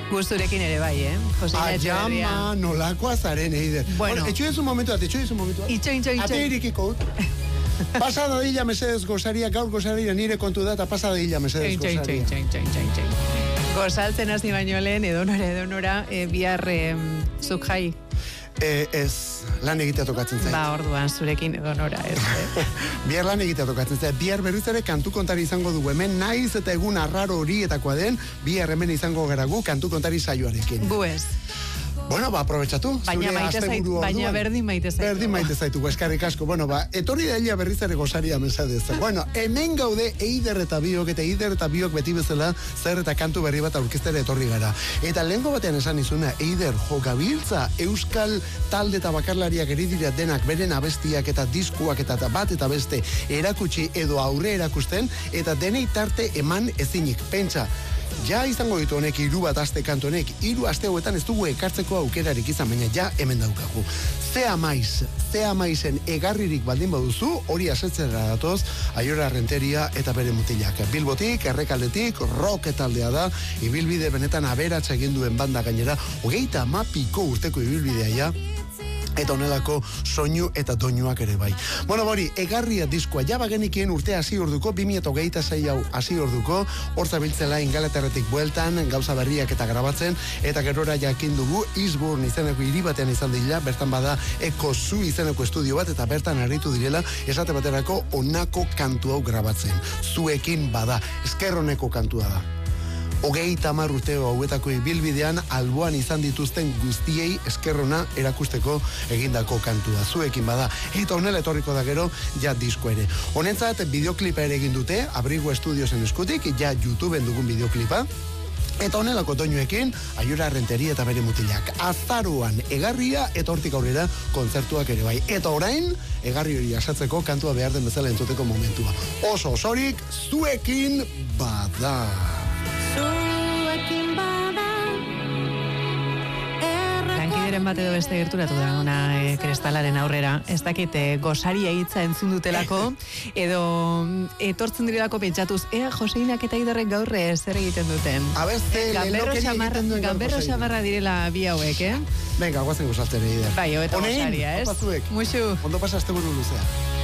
Gusturekin ere bai, Josina Etxeberria. Ama, nolakoa zaren, Eider. Bueno. Etxo ez un momentu. Itxo. Ate irikiko. Pasada dilla mesedez gozaria, gaur gozaria nire kontu da, eta pasada dilla mesedez gozaria. Gozaltzen hasi baino lehen, edonora, bihar zuk jai. Ez, lan egitea tokatzen zait. Orduan, zurekin edonora, ez. Bihar lan egitea tokatzen zait. Bihar berriz ere kantu kontari izango dugu. Hemen naiz eta egun arraro horietakoa den, bihar hemen izango gara gu kantu kontari saioarekin. Gu ez. Bueno, aprobetxatu. Baina berdin maite zaitu. Berdin maite zaitu, eskarrik asko. Bueno, etorri da elia berriz ere gozaria mesadez. Bueno, hemen gaude Eider eta biok beti bezala zer eta kantu berri bat aurkeztera etorri gara. Eta lehengo batean esan izuna, Eider, jokabiltza euskal talde eta bakarlariak eridira denak beren abestiak eta diskuak eta bat eta beste erakutsi edo aurre erakusten, eta denei tarte eman ezinik. Pentsa, ja izango ditu honek 3 aste kantu honek, 3 aste hauetan ez dugu ekartzeko aukerarik izan, baina ja hemen daukagu. Zea maizen egarririk baldin baduzu, hori asetzera datoz, Aiora Renteria eta bere mutilak. Bilbotik, Errekaldetik, rock taldea da, ibilbide benetan aberatsa egin duen banda gainera, 30 urteko ibilbidea ja, eta honelako soinu eta doinuak ere bai. Bueno, hori, egarria diskoa jabagenikien urte hasi orduko, 2026 hau hasi orduko, hor zabiltzela Ingalaterretik bueltan, gauza berriak eta grabatzen, eta gerora jakin dugu Eastbourne izeneko hiri batean izan dira, bertan bada Eko Zu izeneko estudio bat, eta bertan aritu direla, esate baterako onako kantu hau grabatzen. Zuekin bada, eskerroneko kantua da. 30 urte hauetako ibilbidean alboan izan dituzten guztiei eskerrona erakusteko egindako kantua. Zuekin bada. Eta honela etorriko da gero, ja disko ere. Honentzat, bideoklipa ere egin dute, Abrigo Estudiosen eskutik, ja YouTubeen dugun bideoklipa. Eta honelako doinuekin, Aiora Renteria eta bere mutilak. Azaroan egarria eta hortik aurrera kontzertuak ere bai. Eta orain, egarri hori asatzeko kantua behar den bezala entzuteko momentua. Oso osorik, zuekin bada. Lankideren bat edo beste gerturatu da ona kristalaren aurrera. Ez dakit gozaria hitza entzun dutelako edo etortzen direlako pentsatuz, ea Joseinak eta Eiderrek gaur zer egiten duten. Gamberro xamarra direla bi hauek, Venga, guazen gozaltzen, Eider. Bai, hobeto gozaria, ez? Muxu. Ondo pasa asteburu luzea.